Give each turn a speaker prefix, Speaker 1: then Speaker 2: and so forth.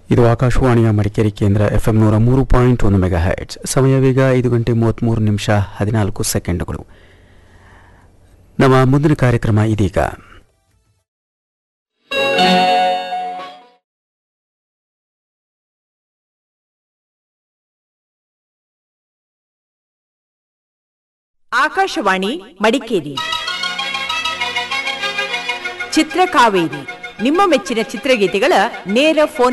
Speaker 1: ಇದು ಆಕಾಶವಾಣಿಯ ಮಡಿಕೇರಿ ಕೇಂದ್ರ FM 103.1 ಮೆಗಾಹೆರ್ಟ್ಸ್. ಸಮಯವೀಗ 5:33 ನಮ್ಮ ಮುಂದಿನ ಕಾರ್ಯಕ್ರಮ ಇದೀಗ.
Speaker 2: ಆಕಾಶವಾಣಿ ಮಡಿಕೇರಿ ಚಿತ್ರಕಾವೇರಿ ನಿಮ್ಮ ಮೆಚ್ಚಿನ ಚಿತ್ರಗೀತೆಗಳ ನೇರ ಫೋನ್